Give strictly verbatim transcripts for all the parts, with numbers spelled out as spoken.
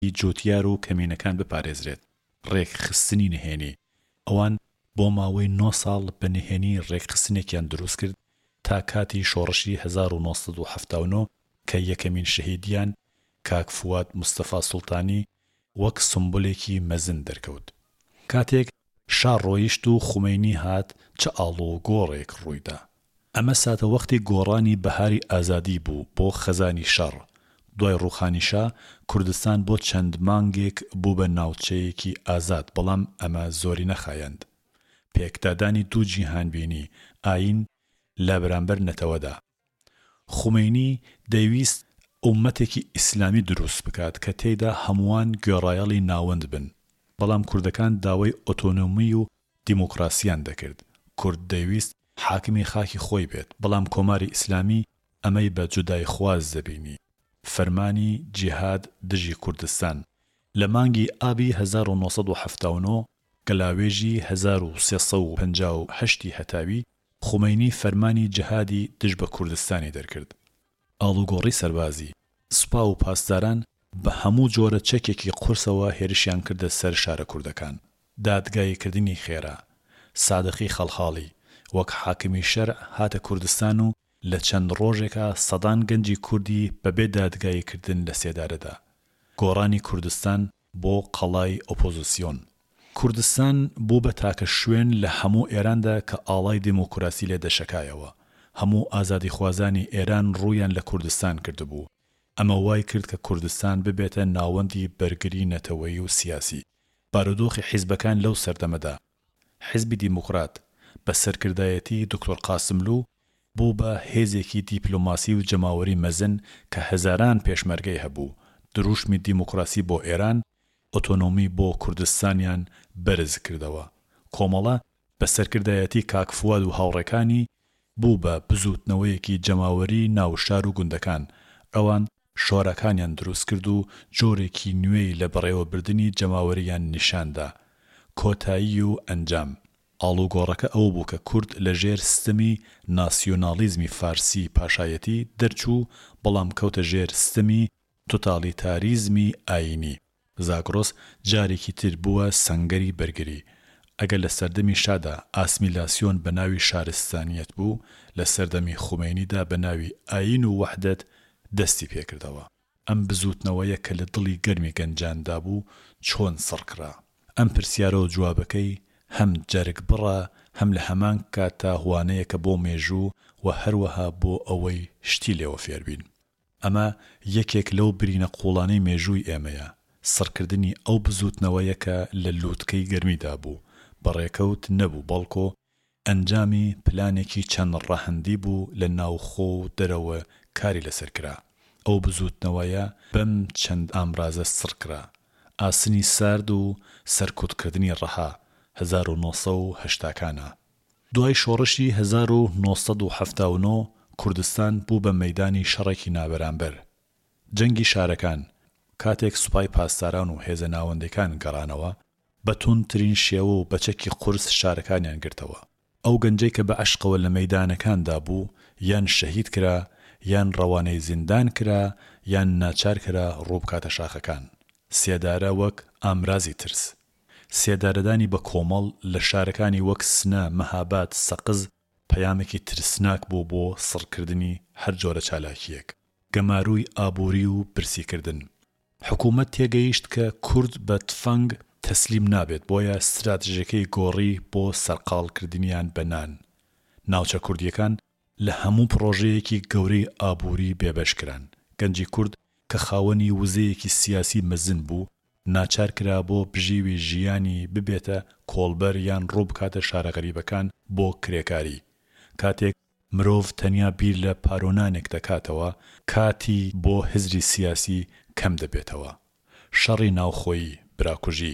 جوتیار و کەمینەکان بپارێزرێت. ڕێکخستنی نهێنی ئەوان بۆ ماوەی نۆ ساڵ بە نهێنی ڕێکخستنێکیان دروست کرد تا کاتی شۆڕشی هەزار و نۆ سەد و حەفتا و نۆ کە یەکەمین شەهیدیان کاک فواد مستەفا سوڵتانی وەک سمبولێکی مەزن دەرکەوت. کاتێک شا ڕۆیشت و خومەینی هات چه ئاڵۆ گۆڕێک ڕوویدا. ئەمە ساتە وەختی گۆڕانی بەهاری ئازادی بوو بۆ خەزانی شەڕ. دوای ڕووخانی شا کوردستان بۆ چەند مانگێک بوو بە ناوچەیەکی ئازاد، بەڵام ئەمە زۆری نەخایەند. پێکدادانی دوو جیهانبینی ئاین لە بەرامبەر نەتەوەدا. خومەینی دەیویست ئومەتێکی ئیسلامی دروست بکات کە تێیدا هەمووان گوێڕایەڵی ناوەند بن، بەڵام کوردەکان داوای ئۆتۆنۆمی و دیموکراسیان دەکرد. کورد دەیویست حاکمی خاکی خۆی بێت، بەڵام کۆماری ئیسلامی ئەمەی بە جودای خواز دەبینی. فەرمانی جیهاد دژی کوردستان لە مانگی ئابی هەزار و نۆ سەد و حەفتا و نۆ گەلاوێژی هەزار و سێ سەد و پەنجا و هەشتی هەتاوی خومەینی فەرمانی جیهادی دژ بە کوردستانی دەرکرد. ئاڵوگۆڕی سەربازی سوپا و پاسداران بە هەموو جۆرە چەکێکی قورسەوە هێرشیان کردە سەر شارە کوردەکان. دادگاییکردنی خێرا سادقی خەڵخاڵی وەک حاکمی شەرع هاتە کوردستان و لە چەند ڕۆژێکە سەدان گەنجی کوردی بەبێ دادگاییکردن لە سێدارەدا. گۆڕانی کوردستان بۆ قەڵای ئۆپۆزیسیۆن. کوردستان بوو بە تاکە شوێن لە هەموو ئێراندا کە ئاڵای دیموکراسی لێ دەشەکایەوە. هەموو ئازادی خوازانی ئێران ڕوویان لە کوردستان کردبوو. ئەمە وای کرد کە کوردستان ببێتە ناوەندی بەرگری نەتەوەیی و سیاسی. بارودۆخی حیزبەکان لەو سەردەمەدا حیزبی دیموکرات بە سەرکردایەتی دکتۆر قاسملوو بوو بە هێزێکی دیپلۆماسی و جەماوەری مەزن کە هەزاران پێشمەرگەی هەبوو. دروشمی دیموکراسی بۆ ئێران، ئۆتۆنۆمی بۆ کوردستانیان بەرز کردەوە. کۆمەڵە بە سەرکردایەتی کاک فواد و هاوڕێکانی بوو بە بزوتنەوەیەکی جەماوەری ناوشار و گوندەکان. ئەوان شۆرەکانیان دروست کرد و جۆرێکی نوێی لە بەڕێوەبردنی جەماوەریان نیشاندا. کۆتایی و ئەنجام ئاڵوگۆڕەکە ئەو بوو کە کورد لە ژێر سیستەمی ناسیۆنالیزمی فارسی پاشایەتی دەرچوو، بەڵام کەوتە ژێر سیستەمی توتالیتاریزمی ئاینی. زاگرۆس جارێکی تر بووە سەنگەری بەرگری. ئەگەر لە سەردەمی شادا ئاسمیلاسیۆن بە ناوی شارستانیەت بوو، لە سەردەمی خومەینیدا بە ناوی ئاین و وەحدەت دەستی پێکردەوە. ئەم بزوتنەوەیە کە لە دڵی گەرمی گەنجاندا بوو چۆن سڕکرا. ئەم پرسیارە و جوابەکەی هەم جەرگ بڕە، هەم لە هەمان کاتتا هوانەیەکە بۆ مێژوو و هەروەها بۆ ئەوەی شتی لێوە فێربین. ئەمە یەکێک لەو برینە قوڵانەی مێژووی ئێمەیە. سڕکردنی ئەو بزوتنەوەیەکە لە لووتکەی گەرمیدا بوو. بەڕێکەوت نەبوو، بەڵکۆ ئەنجامی پلانێکی چەند ڕەهەندی بوو لە ناوخۆ و دەرەوە کاری لەسەر کرا. ئەو بزوتنەوەیە بەم چەند ئامرازە سڕکرا. ئاسنی سارد و سەرکوتکردنی ڕەها هەزار و نۆ سەد و هەشتاکانە. دوای شۆڕشی هەزار و نۆ سەد و حەفتا و نۆ کوردستان بوو بە مەیدانی شەڕێکی نابەرامبەر. جەنگی شارەکان کاتێک سوپای پاسداران و هێزە ناوەندەکان گەڕانەوە، بە توندترین شێوە و بەچەکی قورس شارەکانیان گرتەوە. ئەو گەنجەی کە بە عەشقەوە لە مەیدانەکاندا بوو، یان شەهید کرا، یان ڕەوانەی زیندان کرا، یان ناچار کرا ڕوو بکاتە شاخەکان. سێدارە وەک ئامرازی ترس. سێدارەدانی بە کۆمەڵ لە شارەکانی وەک سنە، مەهاباد، سەقز پەیامێکی ترسناک بوو بۆ سڕکردنی هەر جۆرە چالاکیەک. گەماروی ئابووری و برسیکردن. حکوومەت تێگەیشت کە کورد بە تفەنگ تەسلیم نابێت، بۆیە استراتژیەکەی گۆڕی بۆ سەرقاڵکردنیان بە نان. ناوچە کوردیەکان لە هەموو پرۆژەیەکی گەورەی ئابووری بێبەش کران. گەنجی کورد کە خاوەنی وزەیەکی سیاسی مەزن بوو، ناچار کرا بۆ بژیوی ژیانی ببێتە کۆڵبەر یان ڕوو بکاتە شارە غەریبەکان بۆ کرێکاری. کاتێک مرۆڤ تەنیا بیر لە پارۆنانێک دەکاتەوە، کاتی بۆ هزری سیاسی کەم دەبێتەوە. شەڕی ناوخۆیی، براکوژی.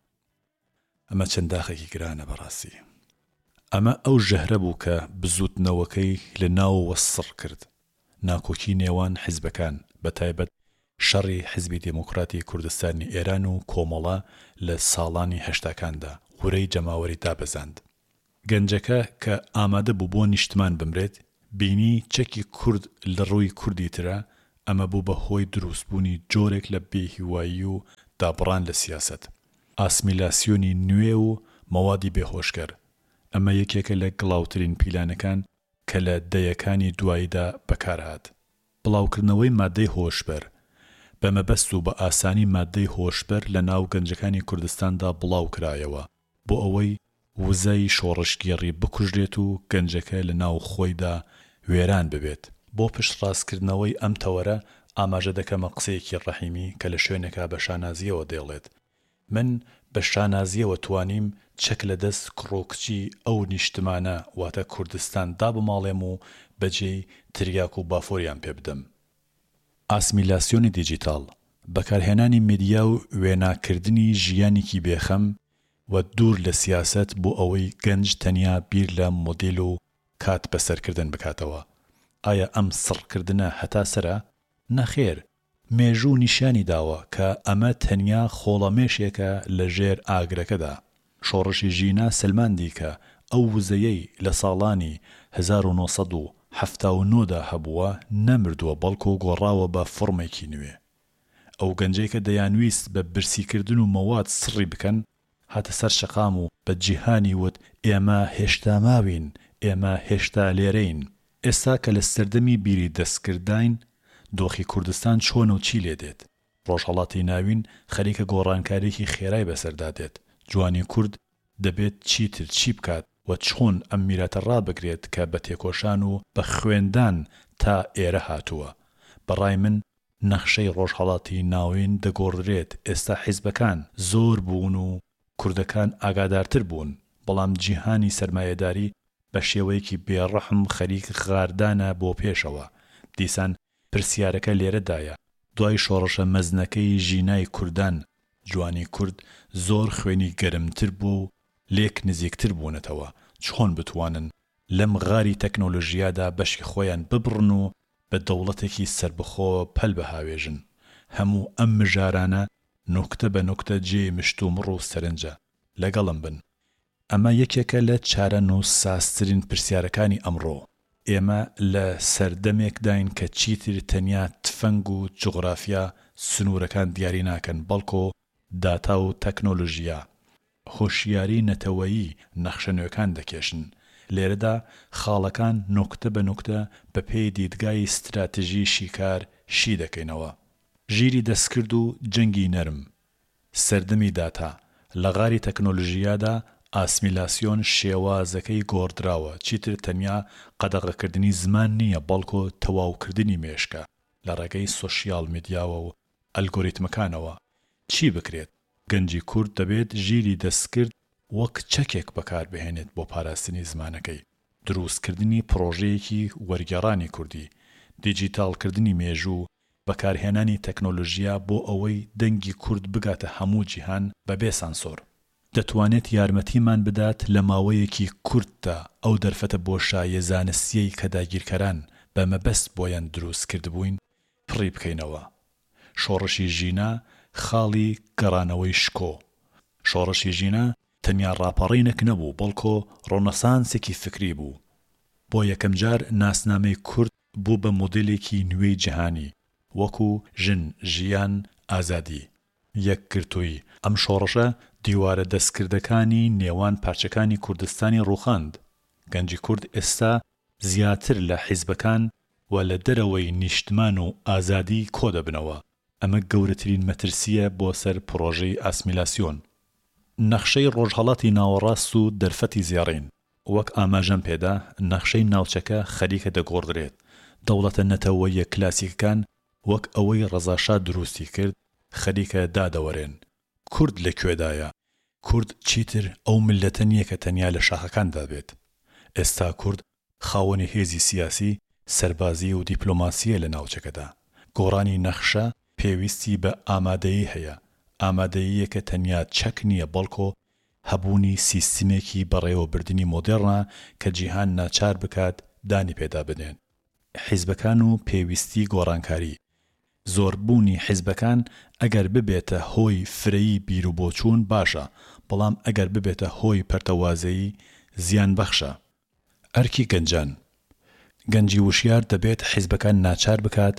ئەمە چەند داخێکی گرانە بەڕاستی. ئەمە ئەو ژەهرە بوو کە بزوتنەوەکەی لە ناوەوە سڕ کرد. ناکۆکی نێوان حیزبەکان، بەتایبەت شەڕی حیزبی دموکراتی کوردستانی ئێران و کۆمەڵە لە ساڵانی هەشتاکاندا غورەی جەماوەری دابەزاند. گەنجەکە کە ئامادە بوو بۆ نیشتمان بمرێت، بینی چەکی کورد لە ڕووی کوردی ترە، ئەمە بوو بە هۆی دروستبوونی جۆرێک لە بێهیوایی و دابڕان لە سیاسەت، ئاسمیلاسیۆنی نوێ و مەوادی بێهۆشکەر. ئەمە یەکێکە لە گڵاوترین پیلانەکان کە لە دەیەکانی دواییدا بەکارهات. بڵاوکردنەوەی مادەی هۆشبەر بە مەبەست و بە ئاسانی مادەی هۆشبەر لە ناو گەنجەکانی کوردستاندا بڵاو کرایەوە بۆ ئەوەی وزەی شۆڕشگێڕی بکوژرێت و گەنجەکە لە ناو خۆیدا وێران ببێت. بۆ پشتڕاستکردنەوەی ئەم تەوەرە ئاماژە دەکەمە قسەیەکی ڕەحیمی کە لە شوێنێکا بە شانازیەوە دێڵێت: من بە شانازیەوە توانیم چەک لە دەست کڕۆکچی ئەو نیشتمانە واتە کوردستان دابماڵێم و بەجێی تریاک و بافۆریان پێ بدەم. ئاسمیلاسیۆنی دیجیتال بەکارهێنانی میدیا و وێناکردنی ژیانێکی بێخەم و دوور لە سیاسەت بۆ ئەوەی گەنج تەنیا بیر لە مۆدێل و کات بەسەرکردن بکاتەوە. ئایا ئەم سڕکردنە هەتا سەرە؟ نەخێر، مێژوو نیشانی داوە کە ئەمە تەنیا خۆڵەمێشێکە لە ژێر ئاگرەکەدا. شۆڕشی ژینا سلماندی کە ئەو وزەیەی لە ساڵانی هەزار و نۆ سەد و هەفتا و نۆ دا هەبووە نەمردووە بەڵکو گۆڕاوە بە فڕمێکی نوێ. ئەو گەنجەی کە دەیانویست بە برسیکردن و مەواد سڕی بکەن هاتە سەر شەقام و بە جیهانی وت ئێمە هێشتا ماوین، ئێمە هێشتا لێرەین. ئێستا کە لە سەردەمی بیری دەستکردین دۆخی کوردستان چۆن و چی لێ دێت؟ ڕۆژهەڵاتی ناوین خەریکە گۆڕانکارێکی خێرای بەسەردادێت. جوانی کورد دەبێت چیتر چی بکات و چۆن ئەم میراتە ڕابگرێت کە بە تێکۆشان و بە خوێندان تا ئێرە هاتووە. بەڕای من نەخشەی ڕۆژهەڵاتی ناوین دەگۆڕدرێت. ئێستا حیزبەکان زۆر بوون و کوردەکان ئاگادارتر بوون، بەڵام جیهانی سەرمایەداری بە شێوەیەکی بێڕەحم خەریک غاردانە بۆ پێشەوە. دیسان پرسیارەکە لێرەدایە: دوای شۆڕشە مەزنەکەی ژینای کوردان جوانی کورد زۆر خوێنی گەرمتر بوو، لێک نزیکتر بوونەتەوە. چۆن بتوانن لەم غاری تەکنۆلۆژیادا بەشی خۆیان ببڕن و بە دەوڵەتێکی سربەخۆ پەل بەهاوێژن؟ هەموو ئەم مژارانە نوکتە بە نوکتە جێ مشتومڕ و سەرنجە لەگەڵم بن. ئەمە یەکێکە لە چارە و ساسترین پرسیارەکانی ئەمڕۆ. ئێمە لە سەردەمێکداین کە چیتر تەنیا تفەنگ و جوغرافیا سنوورەکان دیاری ناکەن، بەڵکۆ داتا و تەکنۆلۆژیا هۆشیاری نەتەوەیی نەخشە نوێکان دەکێشن. لێرەدا خاڵەکان نوکتە بە نوکتە بە پێی دیدگای استراتژی شیکار شی دەکەینەوە. ژیری دەستکرد و جەنگی نەرم، سەردەمی داتا. لە غاری تەکنۆلۆژیادا ئاسمیلاسیۆن شێوازەکەی گۆڕدراوە. چیتر تەنیا قەدەغەکردنی زمان نییە، بەڵکۆ تەواوکردنی مێشکە لە ڕێگەی سۆشیال میدیاوە و ئەلگۆریتمەکانەوە. چی بکرێت؟ گەنجی کورد دەبێت ژیری دەستکرد وەک چەکێک بەکاربهێنێت بۆ پاراستنی زمانەکەی. دروستکردنی پرۆژەیەکی وەرگێڕانی کوردی، دیجیتالکردنی مێژوو، بەکارهێنانی تەکنۆلۆژیا بۆ ئەوەی دەنگی کورد بگاتە هەموو جیهان بەبێ سانسۆر. دەتوانێت یارمەتیمان بدات لە ماوەیەکی کورتدا ئەو دەرفەتە بۆشایە زانستیەی کە داگیرکەران بە مەبەست بۆیان دروست کردبووین پڕی بکەینەوە. شۆڕشی ژینا خاڵی گەڕانەوەی شکۆ. شۆڕشی ژینا تەنیا ڕاپەڕینێک نەبوو، بەڵکۆ ڕۆنەسانسێکی فکری بوو. بۆ یەکەم جار ناسنامەی کورد بوو بە مۆدێلێکی نوێی جیهانی، وەکو ژن، ژیان، ئازادی، یەکگرتووی. ئەم شۆڕشە دیوارە دەستکردەکانی نێوان پارچەکانی کوردستانی ڕووخاند. گەنجی کورد ئێستا زیاتر لە حیزبەکان و لە دەرەوەی نیشتمان و ئازادی کۆ دەبنەوە. ئەمە گەورەترین مەترسیە بۆ سەر پرۆژەی ئاسمیلاسیۆن. نەخشەی ڕۆژهەڵاتی ناوەڕاست و دەرفەتی زێڕین. وەک ئاماژەم پێدا نەخشەی ناوچەکە خەریکە دەگۆڕدرێت. دەوڵەتە نەتەوەیە کلاسیکەکان وەک ئەوەی ڕەزاشا دروستی کرد خەریکە دادەوەرێن. کورد لەکوێدایە؟ کورد چیتر ئەو ملەتە نییە کە تەنیا لە شاخەکاندا بێت. ئێستا کورد خاوەنی هێزی سیاسی، سەربازی و دیپلۆماسیە لە ناوچەکەدا. گۆڕانی نەخشە پێویستی بە ئامادەیی هەیە. ئامادەییە کە تەنیا چەک نییە، بەڵکۆ هەبوونی سیستمێکی بەڕێوەبردننی مۆدێڕە کە جیهان ناچار بکات دانی پێدا بدێن. حیزبەکان و پێویستی گۆڕانکاری. زۆربوونی حیزبەکان ئەگەر ببێتە هۆی فرەیی بیر و بۆچوون باشە، بەڵام ئەگەر ببێتە هۆی پەرتەوازەیی زیان بەخشە. ئەرکی گەنجان. گەنجی وشیار دەبێت حیزبەکان ناچار بکات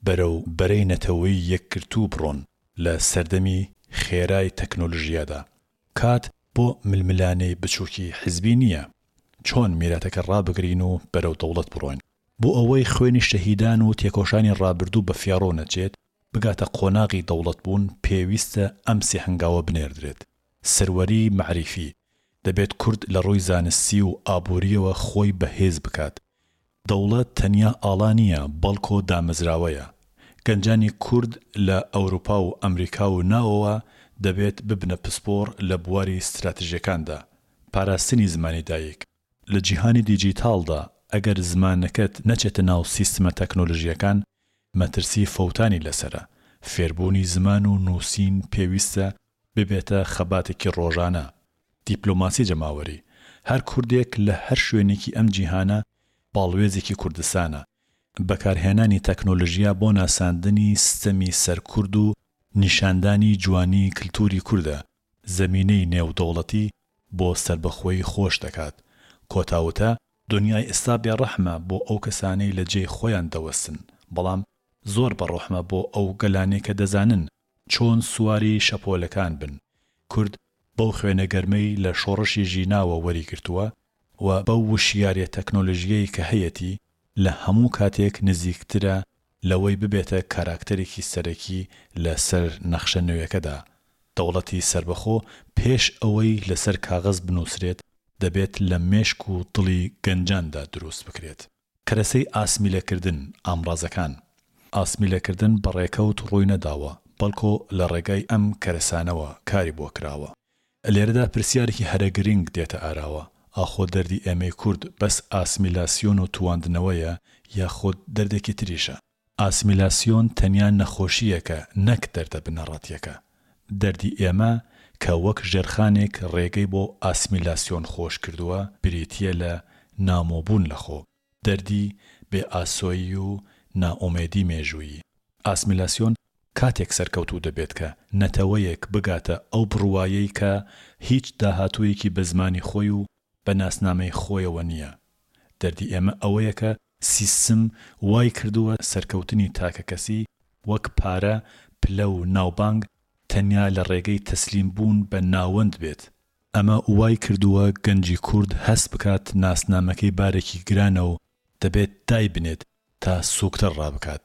بەرەو بەرەی نەتەوەی یەکگرتوو بڕۆن لە سەردەمی خێرای تەکنۆلژیادا. کات بۆ ململانەی بچووکی حیزبی نییە، چۆن میراتەکە ڕابگرین و بەرەو دەوڵەت بڕۆین. بۆ ئەوەی خوێنی شەهیدان و تێکۆشانی ڕابردوو بە فیاڕۆ نەچێت، بگاتە قۆناغی دەوڵەت بوون، پێویستە ئەم سێ هەنگاوە بنێردرێت. سەروەری معریفی، دەبێت کورد لە ڕووی زانستی و ئابووریەوە خۆی بەهێز بکات. دەوڵەت تەنیا ئاڵا نییە، بەڵکۆ دامەزراوەیە. گەنجانی کورد لە ئەوروپا و ئەمریکا و ناوەوە دەبێت ببنە پسپۆر لە بواری استراتیژیەکاندا. پاراستنی زمانی دایک لە جیهانی دیجیتاڵدا ئەگەر زمانەکەت نەچێتە ناو سیستمە تەکنۆلۆژیەکان، مەترسی فەوتانی لەسرە. فێربوونی زمان و نووسین پێویستە ببێتە خەباتێکی ڕۆژانە. دیپلۆماسی جەماوەری، هەر کوردێک لە هەر شوێنێکی ئەم جیهانە باڵوێزێکی کوردستانە. بەکارهێنانی تەکنۆلۆژیا بۆ ناساندنی ستەمی سەرکورد و نیشاندانی جوانی کلتوری کووردە، زەمینەی نێودەوڵەتی بۆ سەربەخۆی خۆش دەکات. کۆتاوتە، دنیای ئێستا بێڕەحمە بۆ ئەو کەسانەی لە جێی خۆیان دەوەستن، بەڵام زۆر بەڕەحمە بۆ ئەو گەلانەی کە دەزانن چۆن سواری شەپۆلەکان بن. کورد بەو خوێنە گەرمەی لە شۆڕشی ژیناوە وەریگرتووە و بەو وشیارە تەکنۆلۆژیەی کە هەیەتی لە هەموو کاتێک نزیکترە لەوەی ببێتە کاراکتەرێکی سەرەکی لە سەر نەخشە نوێیەکەدا. دەوڵەتی سربەخۆ پێش ئەوەی لەسەر کاغەز بنووسرێت دەبێت لە مێشک و دڵی گەنجاندا دروست بکرێت. کەرەسەی ئاسمیلەکردن ئامڕازەکان. ئاسمیلەکردن بەڕێکەوت ڕووی نەداوە، بەڵکۆ لە ڕێگای ئەم کەرەسانەوە کاری بۆ کراوە. لێرەدا پرسیارێکی هەرە گرنگ دێتە ئاراوە: ئاخۆ دەردی ئێمەی کورد بەس ئاسمیلاسیۆن و تواندنەوەیە یاخۆت دەردێکی تریشە؟ ئاسمیلاسیۆن تەنیا نەخۆشیەکە، نەک دەردە بنەڕەتیەکە. دەردی ئێمە کە وەک ژێرخانێک ڕێگەی بۆ ئاسمیلاسیۆن خۆش کردووە، بریتیە لە نامۆبوون لەخۆ، دەردی بێ ئاسۆیی و نائومێدی مێژوویی. ئاسمیلاسیۆن کاتێک سەرکەوتوو دەبێت کە نەتەوەیەک بگاتە ئەو بڕوایەی کە هیچ داهاتوویەکی بە زمانی خۆی و بە ناسنامەی خۆیەوە نییە. دەردی ئێمە ئەوەیە کە سیستم وای کردووە سەرکەوتنی تاکە کەسی وەک پارە، پلە و ناوبانگ تەنیا لە ڕێگەی تەسلیم بوون بە ناوەند بێت. ئەمە وای کردووە گەنجی کورد هەست بکات ناسنامەکەی بارێکی گرانە و دەبێت دای بنێت تا سووکتر ڕابکات.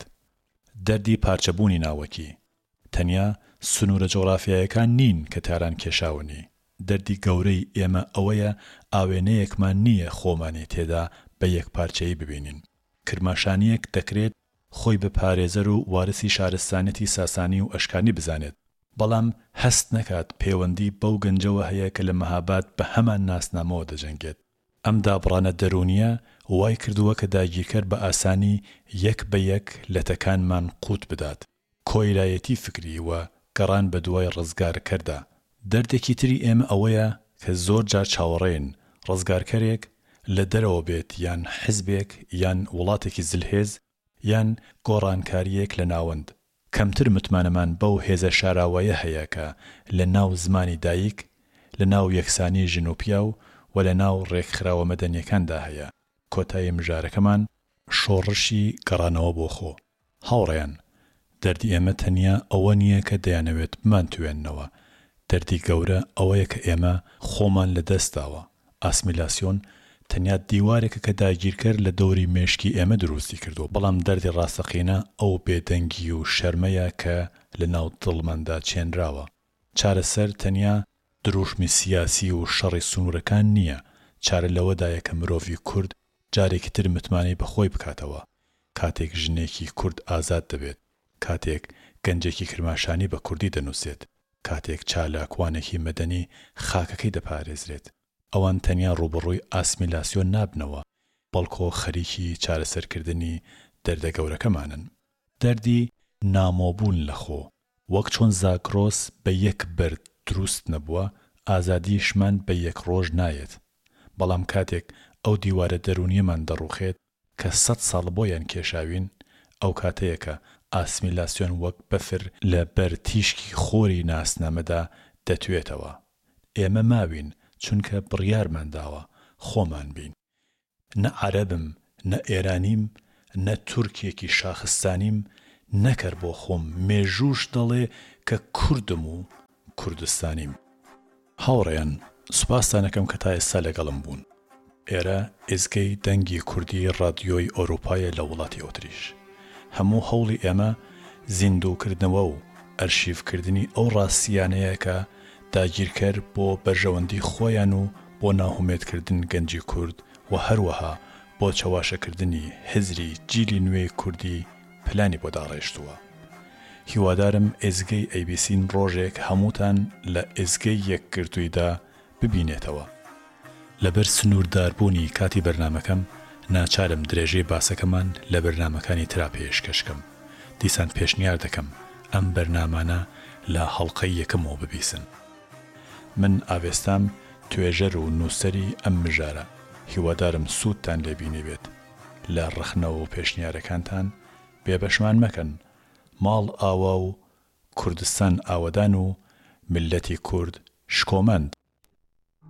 دەردی پارچەبوونی ناوەکی تەنیا سنوورە جۆغرافیایەکان نین کە تاران کێشاونی. دەردی گەورەی ئێمە ئەوەیە ئاوێنەیەکمان نییە خۆمانی تێدا بە یەک پارچەیی ببینین. کرماشانیەک دەکرێت خۆی بە پارێزەر و وارسی شارستانەتی ساسانی و ئەشکانی بزانێت، بەڵام هەست نەکات پەیوەندی بەو گەنجەوە هەیە کە لە مەهاباد بە هەمان ناسنامەوە دەجەنگێت. ئەم دابڕانە دەرونیە وای کردووە کە داگیرکەر بە ئاسانی یەک بە یەک لەتەکانمان قوت بدات، کۆیلایەتی فکری و گەڕان بە دوای ڕزگارکەردا. دەردێکی تری ئێمە ئەوەیە کە زۆر جار چاوەڕێن ڕزگارکەرێک لە دەرەوە بێت، یان حزبێک، یان وڵاتێکی زلهێز، یان گۆڕانکاریەک لە ناوەند. کەمتر متمانەمان بەو هێزە شاراوایە هەیە کە لە ناو زمانی دایک، لە ناو یەکسانی ژنوپیا و و لە ناو ڕێکخراوە مەدەنیەکاندا هەیە. کۆتایی مژارەکەمان شۆڕشی گەڕانەوە بۆ خۆ. هاوڕێیان، دەردی ئێمە تەنیا ئەوە نییە کە دەیانەوێت بمانتوێننەوە. دەردی گەورە ئەوەیە کە ئێمە خۆمان لە دەستداوە. ئاسمیلاسیۆن تەنیا دیوارێکە کە داگیرکەر لە دەوری مێشکی ئێمە دروستی کردو، بەڵام دەردی ڕاستەقینە ئەو بێدەنگی و شەرمەیە کە لە ناو دڵماندا چێنراوە. چارەسەر تەنیا دروشمی سیاسی و شەڕی سنوورەکان نییە، چارە لەوەدایە کە مرۆڤی کورد جارێکی تر متمانەی بەخۆی بکاتەوە. کاتێک ژنێکی کورد ئازاد دەبێت، کاتێک گەنجێکی کرماشانی بە کوردی دەنووسێت، کاتێک چالاکوانێکی مەدەنی خاکەکەی دەپارێزرێت، ئەوان تەنیا ڕوبڕووی ئاسمیلاسیۆن نابنەوە، بەڵکۆ خەریکی چارەسەرکردنی دەردە گەورەکەمانن. دەردی نامۆبوون لەخۆ، وەک چۆن زاکرۆس بە یەک بەرد دروست نەبووە، ئازادیشمان بە یەک ڕۆژ نایەت. بەڵام کاتێک ئەو دیوارە دەرونیەمان دەڕوخێت کە سەد ساڵ بۆیان کێشاوین، ئەو کاتەیە کە ئاسمیلاسیۆن وەک بەفر لە بەر تیشکی خۆری ناسنامەدا دەتوێتەوە. ئێمە ماوین چونکە بڕیارمان داوە خۆمان بین. نە عەرەبم، نە ئێرانیم، نە تورکێکی شاخستانیم، نەکەر بۆ خۆم مێژوش دەڵێ کە کوردم و کوردستانیم. هاوڕێیان، سوپاسان دەکەم کە تا ئێستا لەگەڵم بوون. ئێرە ئێزگەی دەنگی کوردی ڕادیۆی ئۆروپایە لە وڵاتی ئۆتریش. هەموو هەوڵی ئێمە زیندووکردنەوە و ئەرشیڤکردنی ئەو ڕاستیانەیە کە داگیرکەر بۆ بەرژەوەندی خۆیان و بۆ ناهومێدکردن گەنجی کورد و هەروەها بۆ چەواشەکردنی هزری جیلی نوێی کوردی پلانی بۆ داڕێشتووە. هیوادارم ئێزگەی ئەی بی سین ڕۆژێک هەمووتان لە ئێزگەی یەکگرتوویدا ببینێتەوە. لەبەر سنوورداربوونی کاتی بەرنامەکەم ناچارم درێژەی باسەکەمان لە بەرنامەکانی ترا پێشکەشکەم. دیسان پێشنیار دەکەم ئەم بەرنامانە لە هەڵقەی یەکەمەوە ببیسن. من ئاوێستام توێژەر و نووسەری ئەم مژارە. هیوادارم سوودتان لێبینی بێت. لە ڕخنەوە و پێشنیارەکانتان بێبەشمان مەکەن. ماڵ ئاوا و کوردستان ئاوەدان و ملەتی کورد شکۆمەند.